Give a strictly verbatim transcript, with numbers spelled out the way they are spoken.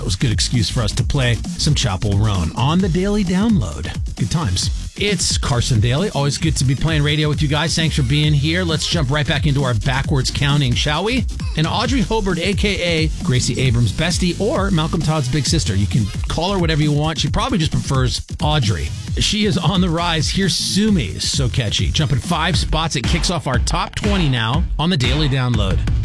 it was a good excuse for us to play some Chappell Roan on the Daily Download. Good times. It's Carson Daly. Always good to be playing radio with you guys. Thanks for being here. Let's jump right back into our backwards counting, shall we? And Audrey Hobart, a k a. Gracie Abrams' bestie, or Malcolm Todd's big sister. You can call her whatever you want. She probably just prefers Audrey. She is on the rise. Here's Sumi. So catchy. Jumping five spots. It kicks off our top twenty now on the Daily Download.